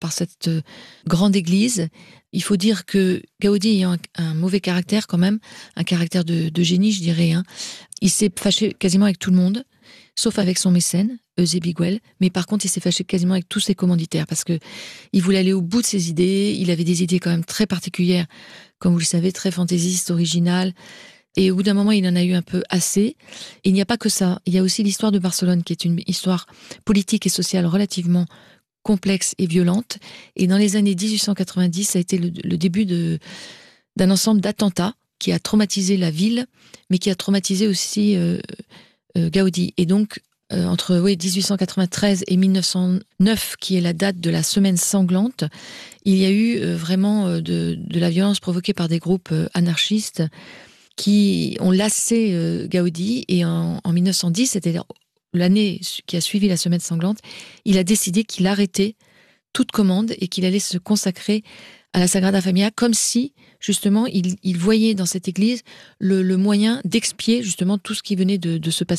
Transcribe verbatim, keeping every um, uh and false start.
par cette euh, grande église. Il faut dire que Gaudi ayant un, un mauvais caractère quand même, un caractère de, de génie, je dirais, hein, il s'est fâché quasiment avec tout le monde, sauf avec son mécène, Eusébie, mais par contre, il s'est fâché quasiment avec tous ses commanditaires parce que il voulait aller au bout de ses idées. Il avait des idées quand même très particulières, comme vous le savez, très fantaisistes, originales. Et au bout d'un moment, il en a eu un peu assez. Et il n'y a pas que ça. Il y a aussi l'histoire de Barcelone, qui est une histoire politique et sociale relativement complexe et violente. Et dans les années dix-huit cent quatre-vingt-dix, ça a été le, le début de, d'un ensemble d'attentats qui a traumatisé la ville, mais qui a traumatisé aussi euh, euh, Gaudi. Et donc, euh, entre oui, dix-huit cent quatre-vingt-treize et mille neuf cent neuf, qui est la date de la semaine sanglante, il y a eu euh, vraiment euh, de, de la violence provoquée par des groupes euh, anarchistes qui ont lassé euh, Gaudi. Et en, en mille neuf cent dix, c'est-à-dire l'année qui a suivi la semaine sanglante, il a décidé qu'il arrêtait toute commande et qu'il allait se consacrer à la Sagrada Familia, comme si, justement, il, il voyait dans cette église le, le moyen d'expier, justement, tout ce qui venait de, de se passer